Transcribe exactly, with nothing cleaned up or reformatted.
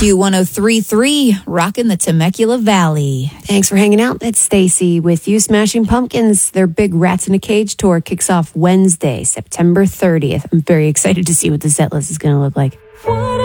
Q one oh three point three, rocking the Temecula Valley. Thanks for hanging out. It's Stacy with you. Smashing Pumpkins, their big Rats in a Cage tour kicks off Wednesday, September thirtieth. I'm very excited to see what the set list is going to look like.